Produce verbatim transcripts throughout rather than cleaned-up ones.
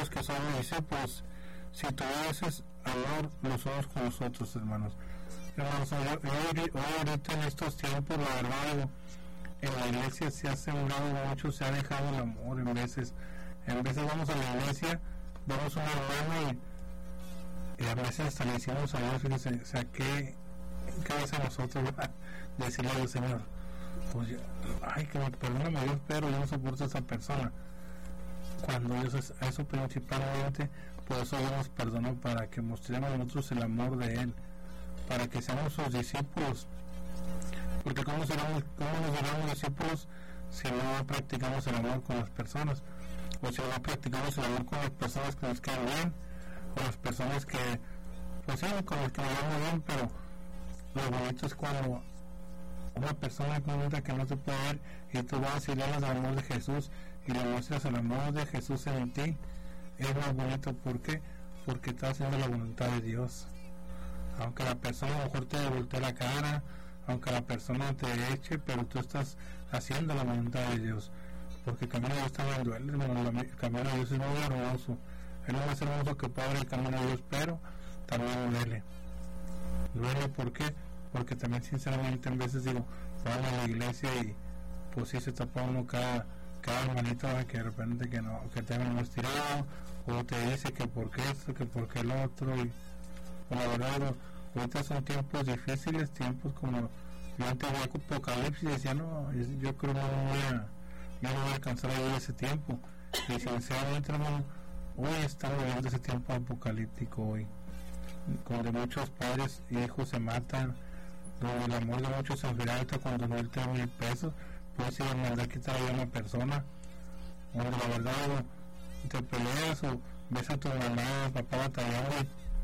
nosotros que somos discípulos, si tuvieses amor los unos con los otros, hermanos. Hermanos, hoy, hoy, hoy ahorita en estos tiempos, la verdad, en la iglesia se ha sembrado mucho, se ha dejado el amor en veces. En veces vamos a la iglesia, vamos a una hermana y, y a veces hasta le decimos a Dios, fíjense, o sea, ¿qué, qué hace nosotros? Decirle al Señor, pues, ay, que me perdóname Dios, pero yo no soporto a esa persona. Cuando Dios es eso principalmente, por eso Dios nos perdonó, para que mostremos nosotros el amor de Él, para que seamos sus discípulos. Porque ¿cómo, seremos, cómo nos seremos discípulos si no practicamos el amor con las personas? O si no practicamos el amor con las personas que nos quedan bien, con las personas que, pues sí, con las que nos van bien, pero lo bonito es cuando una persona comenta que no te puede ver y tú vas y le hablas del amor de Jesús y le muestras el amor de Jesús en ti. Es más bonito. ¿Por qué? Porque estás haciendo la voluntad de Dios. Aunque la persona a lo mejor te voltee la cara, aunque la persona te eche, pero tú estás haciendo la voluntad de Dios, porque el camino de Dios también duele, hermano. El camino de Dios es muy hermoso, es más hermoso que Padre el camino de Dios, pero también duele. Duele, ¿por qué? Porque también sinceramente en veces digo, vamos a la iglesia y pues sí se tapa uno cada, cada hermanito que de repente que no, que te han estirado, o te dice que por qué esto, que por qué el otro, y la verdad, ahorita son tiempos difíciles, tiempos como yo antes veía Apocalipsis y decía, no, yo creo que no voy a, yo no voy a alcanzar a vivir ese tiempo. Y sinceramente, hermano, hoy estamos viviendo ese tiempo apocalíptico hoy, donde muchos padres y hijos se matan, donde el amor de muchos se enfría cuando no te dan mil pesos, puedes ir a mandar quitar a una persona, donde la verdad te peleas o ves a tu mamá, papá batallando,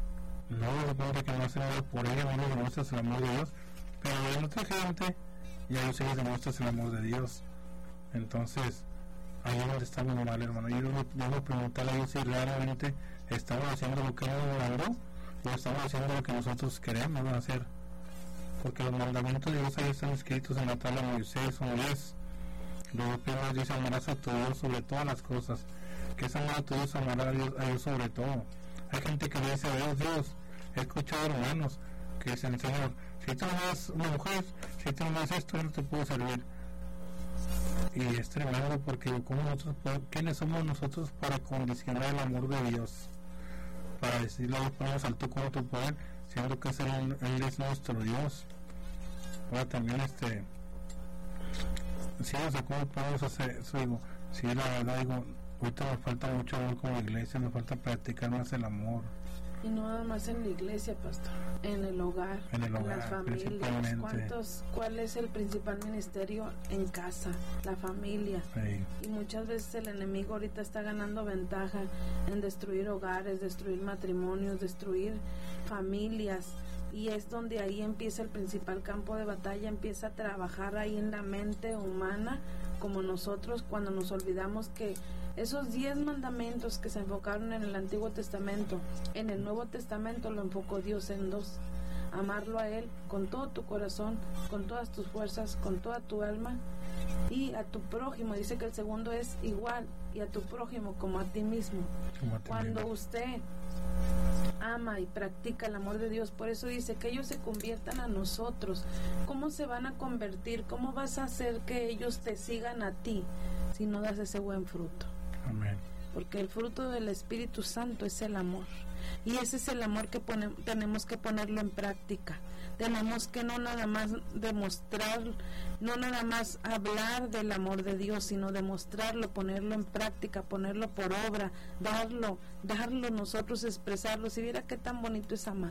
no se cuenta que no hace nada por ella, no le demuestras el amor de Dios, pero en otra gente ya no se les demuestras el amor de Dios. Entonces ahí es donde estamos mal, hermano. Yo debo preguntarle a Dios si realmente estamos haciendo lo que Él nos mandó o estamos haciendo lo que nosotros queremos hacer, porque los mandamientos de Dios ahí están escritos en la tabla de Moisés, son diez. Luego primero dice, amarás a tu Dios sobre todas las cosas. Que es amar a tu Dios, amar a Dios, a Dios sobre todo. Hay gente que le dice a Dios, Dios, he escuchado hermanos que dicen, Señor, si tú no das una mujer, si tú no das esto, no te puedo servir. Y es tremendo, porque como nosotros, ¿quiénes somos nosotros para condicionar el amor de Dios? Para decirle, ponemos alto con tu poder, siendo que Él, Él es nuestro Dios. Ahora también este, sí, o sea, ¿cómo podemos hacer eso? Digo, sí, la verdad, digo, ahorita nos falta mucho amor con la iglesia, nos falta practicar más el amor. Y no nada más en la iglesia, pastor, en el hogar, en, el hogar, en las familias. ¿Cuántos, ¿Cuál es el principal ministerio? En casa, la familia. Sí. Y muchas veces el enemigo ahorita está ganando ventaja en destruir hogares, destruir matrimonios, destruir familias. Y es donde ahí empieza el principal campo de batalla, empieza a trabajar ahí en la mente humana, como nosotros cuando nos olvidamos que esos diez mandamientos que se enfocaron en el Antiguo Testamento, en el Nuevo Testamento lo enfocó Dios en dos: amarlo a Él con todo tu corazón, con todas tus fuerzas, con toda tu alma, y a tu prójimo. Dice que el segundo es igual, y a tu prójimo como a ti mismo. Como a ti Cuando mismo. usted ama y practica el amor de Dios, por eso dice que ellos se conviertan a nosotros. ¿Cómo se van a convertir? ¿Cómo vas a hacer que ellos te sigan a ti si no das ese buen fruto? Amén. Porque el fruto del Espíritu Santo es el amor, y ese es el amor que pone, tenemos que ponerlo en práctica. Tenemos que no nada más demostrar, no nada más hablar del amor de Dios, sino demostrarlo, ponerlo en práctica, ponerlo por obra, darlo, darlo nosotros, expresarlo. Si viera qué tan bonito es amar.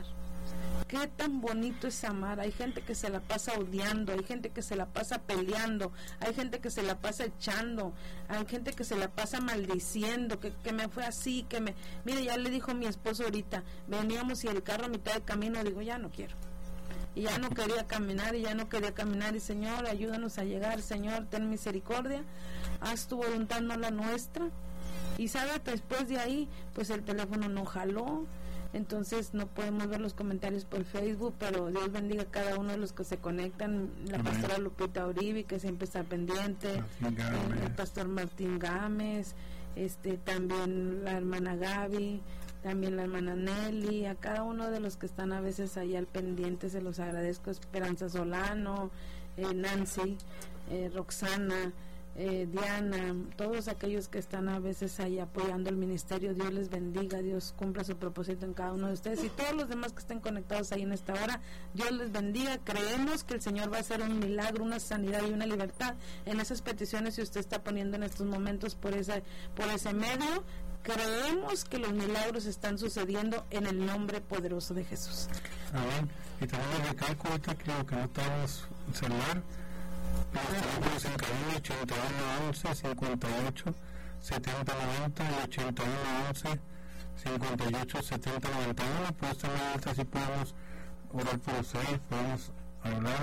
Qué tan bonito es amar. Hay gente que se la pasa odiando, hay gente que se la pasa peleando, hay gente que se la pasa echando, hay gente que se la pasa maldiciendo, que, que me fue así, que me... Mire, ya le dijo mi esposo ahorita, veníamos y el carro a mitad de camino, digo, ya no quiero. Y ya no quería caminar, y ya no quería caminar, y Señor, ayúdanos a llegar, Señor, ten misericordia, haz tu voluntad, no la nuestra. Y sabe, después de ahí, pues el teléfono no jaló. Entonces no podemos ver los comentarios por Facebook, pero Dios bendiga a cada uno de los que se conectan. La Amén. pastora Lupita Uribe, que siempre está pendiente, el, el pastor Martín Gámez, este también la hermana Gaby, también la hermana Nelly, a cada uno de los que están a veces ahí al pendiente se los agradezco, Esperanza Solano, eh, Nancy, eh, Roxana, eh, Diana, todos aquellos que están a veces ahí apoyando el ministerio. Dios les bendiga, Dios cumpla su propósito en cada uno de ustedes, y todos los demás que estén conectados ahí en esta hora, Dios les bendiga. Creemos que el Señor va a hacer un milagro, una sanidad y una libertad en esas peticiones que usted está poniendo en estos momentos por ese, por ese medio. Creemos que los milagros están sucediendo en el nombre poderoso de Jesús. Amén. Y también les recalco ahorita que lo que no tenemos celular, los teléfonos en cabina ochenta y uno once cincuenta y ocho setenta noventa y ochenta y uno once cincuenta y ocho setenta noventa y uno. Pues también ahorita sí podemos orar por ustedes, podemos hablar